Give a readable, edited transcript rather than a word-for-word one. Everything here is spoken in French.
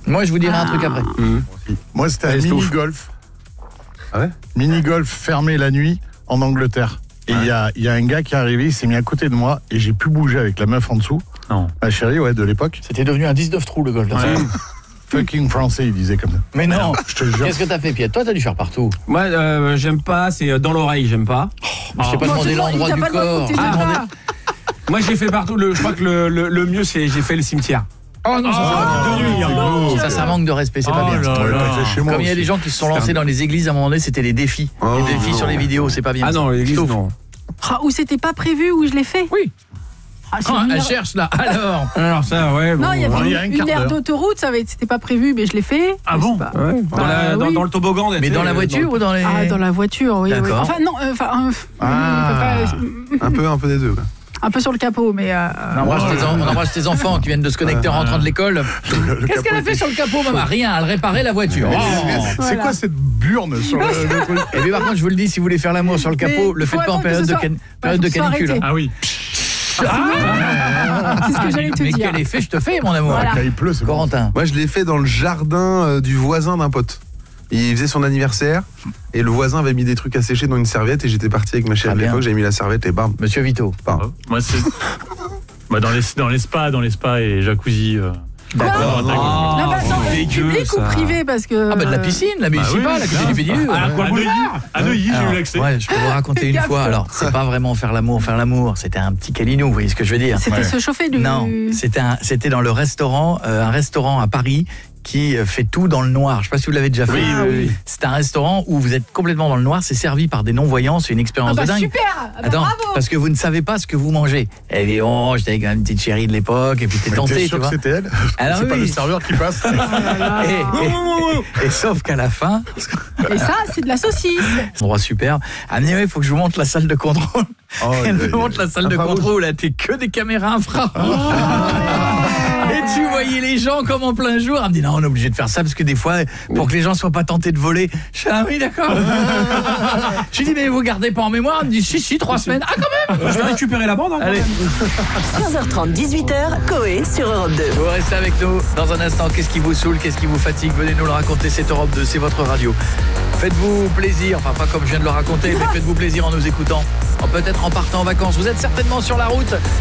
Moi, je vous dirai un truc après. Moi, c'était un mini-golf. Ah ouais ? Mini-golf fermé la nuit en Angleterre. Et il y a un gars qui est arrivé, il s'est mis à côté de moi et j'ai pu bouger avec la meuf en dessous. Non. Ma chérie, de l'époque. C'était devenu un 19 trous, le golf. Fucking français, il disait comme ça. Mais non, je te jure. Qu'est-ce que t'as fait, Pierre? Toi, t'as dû faire partout. Moi, j'aime pas, c'est dans l'oreille, j'aime pas. Je t'ai pas demandé l'endroit du corps. Moi, j'ai fait partout. Je crois que le mieux, c'est j'ai fait le cimetière. Oh non, ça manque de respect, c'est pas bien. Comme il y a des gens qui se sont lancés dans les églises, à un moment donné, c'était les défis. Les défis sur les vidéos, c'est pas bien. Ah non, les églises, non. Où c'était pas prévu, où je l'ai fait. Oui. Elle cherche là, alors ça, ouais. Non, il y avait une aire d'autoroute, c'était pas prévu, mais je l'ai fait. Ah bon? Dans le toboggan. Mais dans la voiture ou dans les... Ah, dans la voiture, oui. D'accord. Enfin, non, un peu des deux. Un peu sur le capot, mais... On embrasse tes enfants qui viennent de se connecter en rentrant de l'école. Qu'est-ce qu'elle a fait sur le capot, maman? Rien, elle réparait la voiture. C'est quoi cette burne sur le truc? Et puis par contre, je vous le dis, si vous voulez faire l'amour sur le capot, le faites pas en période de canicule. Ah oui. C'est ce que j'allais te dire. Mais quel effet je te fais, mon amour? Quand il pleut, c'est Corentin. Moi, je l'ai fait dans le jardin du voisin d'un pote. Il faisait son anniversaire et le voisin avait mis des trucs à sécher dans une serviette et j'étais parti avec ma chérie à l'époque, j'ai mis la serviette et bam. Monsieur Vito. Moi, c'est dans les spas et jacuzzi. D'accord. Public ou privé, parce que... de la piscine, la municipale, la piscine du Pédilu. À Neuilly, j'ai eu l'accès. Ouais, je peux vous raconter une fois. Alors, c'est pas vraiment faire l'amour, c'était un petit câlinou, vous voyez ce que je veux dire? C'était se chauffer du... Non, c'était dans le restaurant, un restaurant à Paris qui fait tout dans le noir. Je sais pas si vous l'avez déjà fait. Oui. C'est un restaurant où vous êtes complètement dans le noir, c'est servi par des non-voyants, c'est une expérience de dingue. Super. Attends, bravo. parce que vous ne savez pas ce que vous mangez. Et puis, j'étais avec une petite chérie de l'époque, et puis t'es tenté, sûr tu vois. que c'était elle? Alors, c'est pas le serveur qui passe. Et sauf qu'à la fin... Et ça, c'est de la saucisse. Endroit super. Ah mais il faut que je vous montre la salle de contrôle. Elle me montre la salle de contrôle, là, t'es que des caméras infra. Et tu voyais les gens comme en plein jour. Elle me dit non, on est obligé de faire ça parce que des fois, pour que les gens soient pas tentés de voler. Je dis ah oui, d'accord. Je lui dis mais vous gardez pas en mémoire? Elle me dit si, 3 semaines. Ah quand même. Je vais récupérer la bande. Allez. 15h30, 18h, Coé sur Europe 2. Vous restez avec nous dans un instant. Qu'est-ce qui vous saoule? Qu'est-ce qui vous fatigue? Venez nous le raconter, c'est Europe 2, c'est votre radio. Faites-vous plaisir, enfin pas comme je viens de le raconter, mais faites-vous plaisir en nous écoutant. Peut-être en partant en vacances. Vous êtes certainement sur la route.